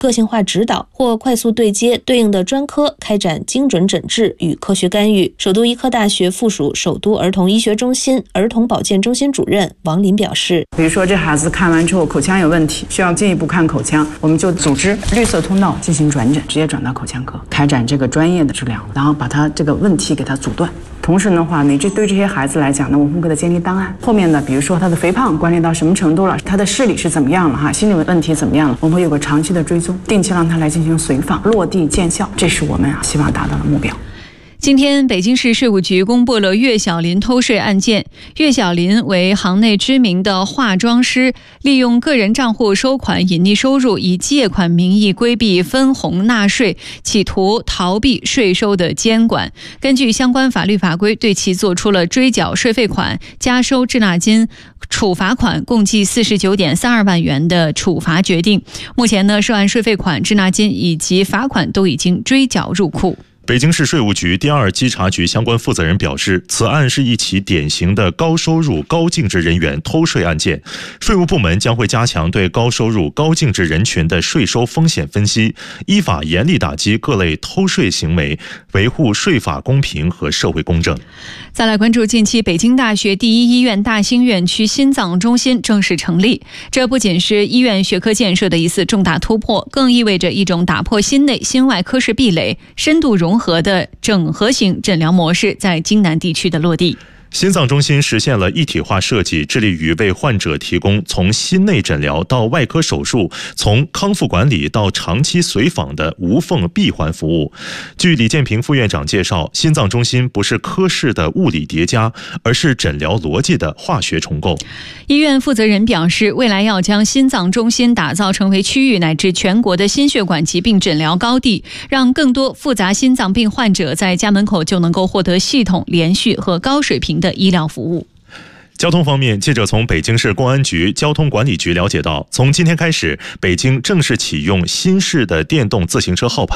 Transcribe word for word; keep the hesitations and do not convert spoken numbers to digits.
个性化指导，或快速对接对应的专科，开展精准诊治与科学干预。首都医科大学附属首都儿童医学中心儿童保健中心主任王林表示， 比如说这孩子看完之后口腔有问题，需要进一步看口腔，我们就组织绿色通道进行转诊，直接转到口腔科，开展这个专业的治疗，然后把他这个问题给他阻断。同时的话，你这对这些孩子来讲呢，我们会给他建立档案。后面呢，比如说他的肥胖关联到什么程度了，他的视力是怎么样了哈，心理问题怎么样了，我们会有个长期的追踪，定期让他来进行随访，落地见效，这是我们啊希望达到的目标。 今天，北京市税务局公布了岳小林偷税案件。岳小林为行内知名的化妆师，利用个人账户收款隐匿收入，以借款名义规避分红纳税，企图逃避税收的监管。根据相关法律法规，对其作出了追缴税费款、加收滞纳金、处罚款共计四十九点三二万元的处罚决定。目前呢，涉案税费款、滞纳金以及罚款都已经追缴入库。 北京市税务局第二稽查局相关负责人表示，此案是一起典型的高收入高净值人员偷税案件，税务部门将会加强对高收入高净值人群的税收风险分析，依法严厉打击各类偷税行为，维护税法公平和社会公正。 再来关注近期北京大学第一医院大兴院区心脏中心正式成立，这不仅是医院学科建设的一次重大突破，更意味着一种打破心内心外科室壁垒、深度融合的整合型诊疗模式在京南地区的落地。 心脏中心实现了一体化设计，致力于为患者提供从心内诊疗到外科手术，从康复管理到长期随访的无缝闭环服务。据李建平副院长介绍，心脏中心不是科室的物理叠加，而是诊疗逻辑的化学重构。 医院负责人表示，未来要将心脏中心打造成为区域乃至全国的心血管疾病诊疗高地，让更多复杂心脏病患者在家门口就能够获得系统、连续和高水平的医疗服务。 交通方面，记者从北京市公安局交通管理局了解到，从今天开始，北京正式启用新式的电动自行车号牌。